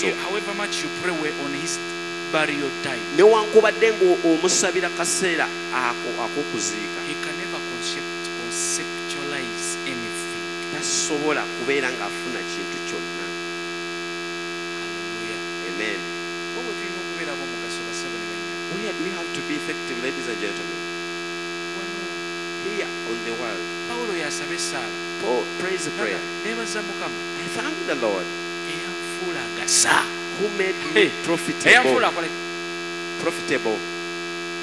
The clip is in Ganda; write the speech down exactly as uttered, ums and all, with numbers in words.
maaso. However much you pray on his burial time, Newankubadde ng'omusabira kaseera ako ak'okuziika, he can never concept, conceptualize anything. tasobola kubeera ng'afuna kintu kyonna. Hallelujah. Amen. What would you know kubeera abomugaso basabo ne bannyabo? We, we have to be effective, ladies and gentlemen. Here on the world, Paulo yasaba essaala. Paul prays a prayer. Neebaza Mukama I thank the Lord eyanfuula agasa. who made me profitable. Eyanfuula akole Profitable.